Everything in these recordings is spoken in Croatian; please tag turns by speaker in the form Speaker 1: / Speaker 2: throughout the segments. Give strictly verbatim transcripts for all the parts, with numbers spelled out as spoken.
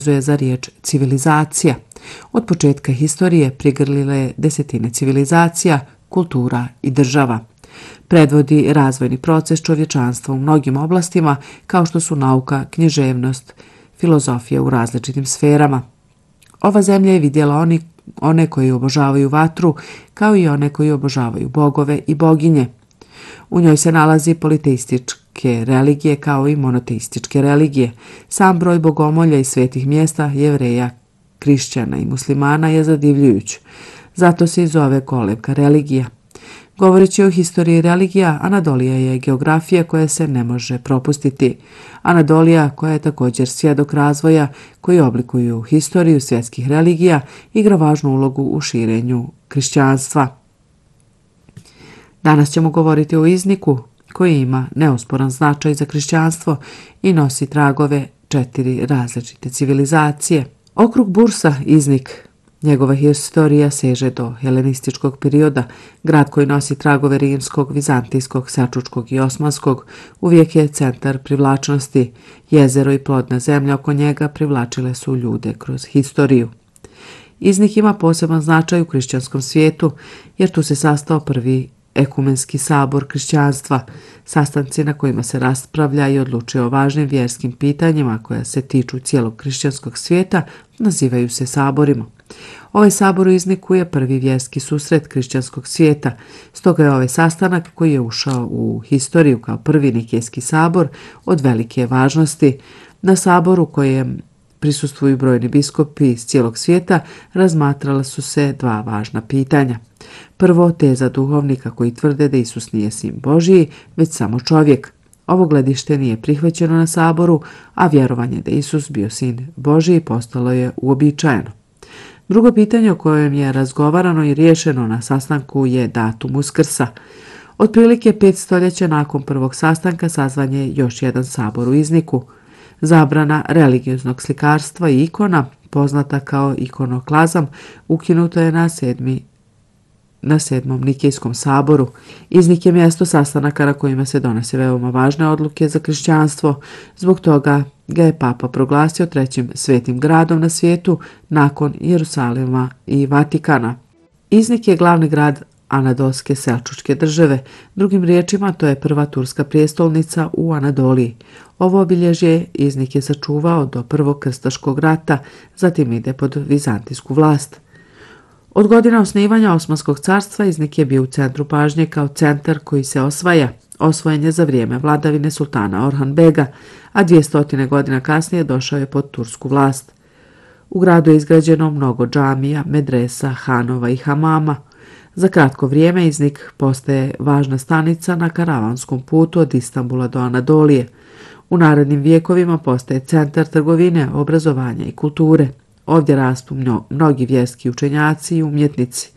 Speaker 1: vezuje za riječ civilizacija. Od početka historije prigrlile desetine civilizacija, kultura i država. Predvodi razvojni proces čovječanstva u mnogim oblastima kao što su nauka, književnost, filozofija u različitim sferama. Ova zemlja je vidjela oni, one koji obožavaju vatru kao i one koji obožavaju bogove i boginje. U njoj se nalazi politeističke religije kao i monoteističke religije. Sam broj bogomolja i svetih mjesta Jevreja, Krišćana i muslimana je zadivljujuć. Zato se i zove kolevka religija. Govoreći o historiji religija, Anadolija je geografija koja se ne može propustiti. Anadolija, koja je također svjedok razvoja koji oblikuju historiju svjetskih religija, igra važnu ulogu u širenju kršćanstva. Danas ćemo govoriti o Izniku koji ima neosporan značaj za kršćanstvo i nosi tragove četiri različite civilizacije. Okrug Bursa, Iznik, njegova historija seže do helenističkog perioda. Grad koji nosi tragove rimskog, vizantijskog, selčučkog i osmanskog uvijek je centar privlačnosti. Jezero i plodna zemlja oko njega privlačile su ljude kroz historiju. Iznik ima poseban značaj u kršćanskom svijetu jer tu se sastao prvi ekumenski sabor kršćanstva, sastanci na kojima se raspravlja i odlučuje o važnim vjerskim pitanjima koja se tiču cijelog kršćanskog svijeta, nazivaju se saborima. Ovaj sabor u Izniku je prvi vjerski susret kršćanskog svijeta, stoga je ovaj sastanak koji je ušao u historiju kao prvi nikejski sabor od velike važnosti. Na saboru kojem prisustvuju brojni biskopi iz cijelog svijeta razmatrala su se dva važna pitanja. Prvo, teza duhovnika koji tvrde da Isus nije sin Božiji, već samo čovjek. Ovo gledište nije prihvaćeno na saboru, a vjerovanje da Isus bio sin Božiji postalo je uobičajeno. Drugo pitanje o kojem je razgovarano i riješeno na sastanku je datum Uskrsa. Otprilike pet stoljeća nakon prvog sastanka sazvan je još jedan sabor u Izniku. Zabrana religioznog slikarstva i ikona, poznata kao ikonoklazam, ukinuta je na sedmi na sedmom nikejskom saboru. Iznik je mjesto sastanaka na kojima se donose veoma važne odluke za kršćanstvo. Zbog toga ga je papa proglasio trećim svetim gradom na svijetu nakon Jerusalima i Vatikana. Iznik je glavni grad Anadolske selčučke države. Drugim riječima, to je prva turska prijestolnica u Anadoliji. Ovo obilježje Iznik je sačuvao do prvog krstaškog rata, zatim ide pod vizantijsku vlast. Od godina osnivanja Osmanskog carstva Iznik je bio u centru pažnje kao centar koji se osvaja. Osvojen je za vrijeme vladavine sultana Orhan Bega, a dvjesto godina kasnije došao je pod tursku vlast. U gradu je izgrađeno mnogo džamija, medresa, hanova i hamama. Za kratko vrijeme Iznik postaje važna stanica na karavanskom putu od Istanbula do Anadolije. U narednim vijekovima postaje centar trgovine, obrazovanja i kulture. Ovdje rastu mnogi vjerski učenjaci i umjetnici.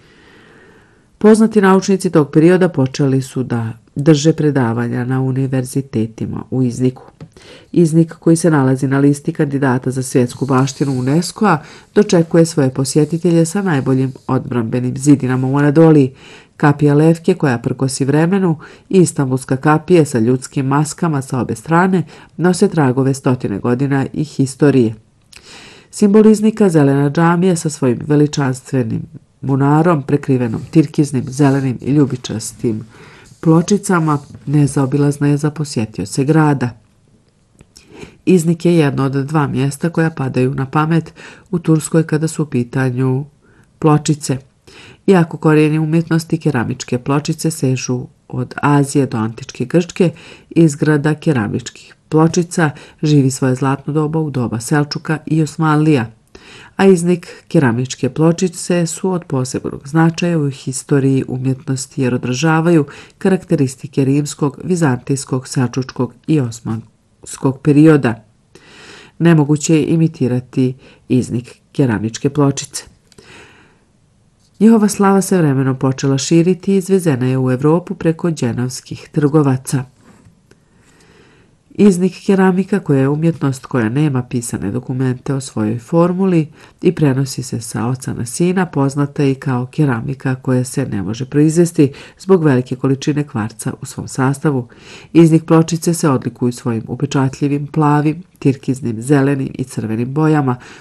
Speaker 1: Poznati naučnici tog perioda počeli su da drže predavanja na univerzitetima u Izniku. Iznik, koji se nalazi na listi kandidata za svjetsku baštinu UNESCO-a, dočekuje svoje posjetitelje sa najboljim odbrambenim zidinama u Anadoliji. Kapija Levke, koja prkosi vremenu, i Istanbulska kapije sa ljudskim maskama sa obe strane nose tragove stotine godina i historije. Simbol Iznika, zelena džamija sa svojim veličanstvenim munarom prekrivenom tirkiznim, zelenim i ljubičastim pločicama, nezaobilazna je za posjetioce grada. Iznik je jedno od dva mjesta koja padaju na pamet u Turskoj kada su u pitanju pločice. Iako korijeni umjetnosti keramičke pločice sežu od Azije do antičke Grčke, izgrada keramičkih pločica živi svoje zlatno doba u doba Selčuka i Osmanlija, a Iznik keramičke pločice su od posebnog značaja u historiji umjetnosti jer odražavaju karakteristike rimskog, vizantijskog, selčučkog i osmanskog perioda. Nemoguće je imitirati Iznik keramičke pločice. Njihova slava se vremenom počela širiti i izvezena je u Europu preko dženovskih trgovaca. Iznik keramika, koja je umjetnost koja nema pisane dokumente o svojoj formuli i prenosi se sa oca na sina, poznata je i kao keramika koja se ne može proizvesti zbog velike količine kvarca u svom sastavu. Iznik pločice se odlikuju svojim upečatljivim plavim, tirkiznim, zelenim i crvenim bojama,